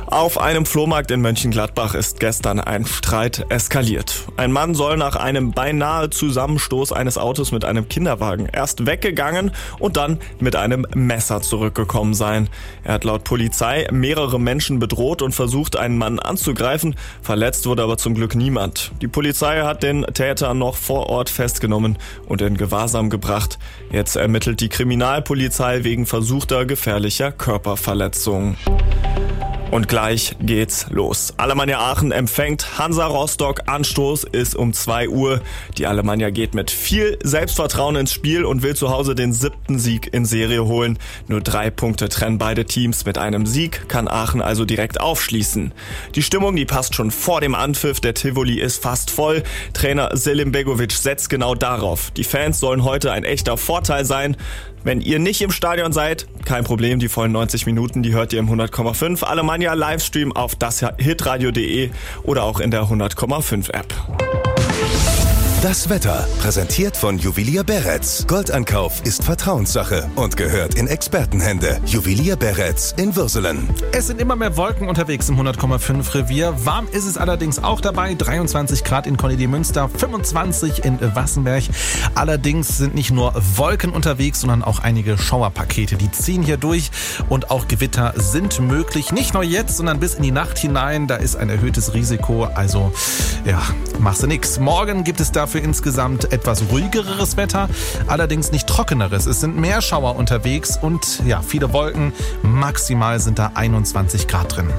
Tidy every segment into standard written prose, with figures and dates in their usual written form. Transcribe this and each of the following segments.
Auf einem Flohmarkt in Mönchengladbach ist gestern ein Streit eskaliert. Ein Mann soll nach einem beinahe Zusammenstoß eines Autos mit einem Kinderwagen erst weggegangen und dann mit einem Messer zurückgekommen sein. Er hat laut Polizei mehrere Menschen bedroht und versucht, einen Mann anzugreifen. Verletzt wurde aber zum Glück niemand. Die Polizei hat den Täter noch vor Ort festgenommen und in Gewahrsam gebracht. Jetzt ermittelt die Kriminalpolizei wegen versuchter gefährlicher Körperverletzung. Und gleich geht's los. Alemannia Aachen empfängt Hansa Rostock. Anstoß ist um 2 Uhr. Die Alemannia geht mit viel Selbstvertrauen ins Spiel und will zu Hause den 7. Sieg in Serie holen. Nur 3 Punkte trennen beide Teams. Mit einem Sieg kann Aachen also direkt aufschließen. Die Stimmung, die passt schon vor dem Anpfiff. Der Tivoli ist fast voll. Trainer Selim Begovic setzt genau darauf. Die Fans sollen heute ein echter Vorteil sein. Wenn ihr nicht im Stadion seid, kein Problem, die vollen 90 Minuten, die hört ihr im 100,5 Alemannia Livestream auf dashitradio.de oder auch in der 100,5 App. Das Wetter, präsentiert von Juwelier Beretz. Goldankauf ist Vertrauenssache und gehört in Expertenhände. Juwelier Beretz in Würselen. Es sind immer mehr Wolken unterwegs im 100,5 Revier. Warm ist es allerdings auch dabei. 23 Grad in Konnedie-Münster, 25 in Wassenberg. Allerdings sind nicht nur Wolken unterwegs, sondern auch einige Schauerpakete. Die ziehen hier durch und auch Gewitter sind möglich. Nicht nur jetzt, sondern bis in die Nacht hinein. Da ist ein erhöhtes Risiko. Also, ja, machst du nix. Morgen gibt es dafür insgesamt etwas ruhigeres Wetter, allerdings nicht trockeneres. Es sind mehr Schauer unterwegs und ja, viele Wolken. Maximal sind da 21 Grad drin.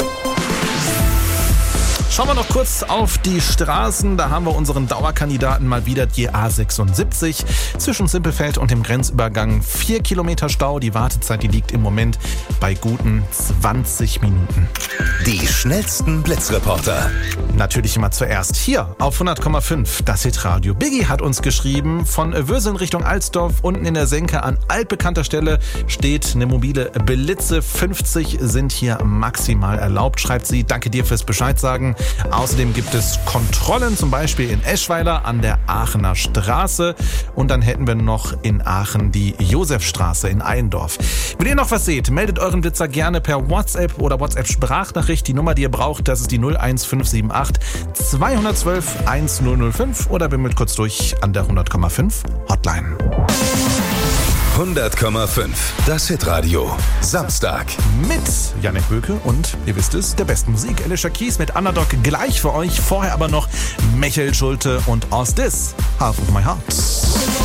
Schauen wir noch kurz auf die Straßen. Da haben wir unseren Dauerkandidaten mal wieder, die A76. Zwischen Simpelfeld und dem Grenzübergang 4 Kilometer Stau. Die Wartezeit, die liegt im Moment bei guten 20 Minuten. Die schnellsten Blitzreporter. Natürlich immer zuerst hier auf 100,5 das Hitradio. Biggie hat uns geschrieben, von Würseln Richtung Alsdorf, unten in der Senke an altbekannter Stelle steht eine mobile Blitze. 50 sind hier maximal erlaubt, schreibt sie. Danke dir fürs Bescheid sagen. Außerdem gibt es Kontrollen, zum Beispiel in Eschweiler an der Aachener Straße. Und dann hätten wir noch in Aachen die Josefstraße in Allendorf. Wenn ihr noch was seht, meldet euren Blitzer gerne per WhatsApp oder WhatsApp-Sprachnachricht. Die Nummer, die ihr braucht, das ist die 01578 212 1005 oder bimmelt kurz durch an der 100,5 Hotline. 100,5 das Hitradio. Samstag. Mit Janek Böke und, ihr wisst es, der besten Musik. Alicia Keys mit Underdog gleich für euch. Vorher aber noch Michael Schulte und Aus This, Half of My Heart.